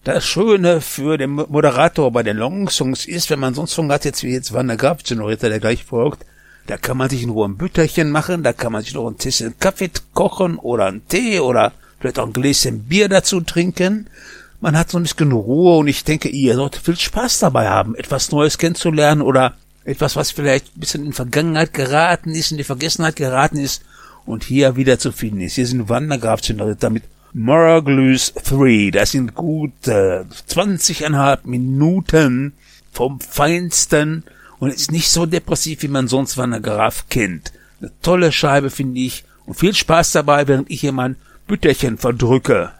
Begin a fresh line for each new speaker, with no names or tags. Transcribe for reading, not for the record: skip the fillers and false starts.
Das Schöne für den Moderator bei den Long-Songs ist, wenn man sonst Song hat, jetzt wie jetzt Wanda Graf, Senorita, der gleich folgt, da kann man sich in Ruhe ein Bütterchen machen, da kann man sich noch ein Tässchen Kaffee kochen oder einen Tee oder vielleicht auch ein Gläschen Bier dazu trinken. Man hat so ein bisschen Ruhe und ich denke, ihr solltet viel Spaß dabei haben, etwas Neues kennenzulernen oder etwas, was vielleicht ein bisschen in Vergangenheit geraten ist, in die Vergessenheit geraten ist und hier wieder zu finden ist. Hier sind Wanda Graf, Senorita mit Morglues 3. Das sind gut 20,5 Minuten vom Feinsten und ist nicht so depressiv, wie man sonst Wanda Graf kennt. Eine tolle Scheibe, finde ich, und viel Spaß dabei, während ich hier mein Bütterchen verdrücke.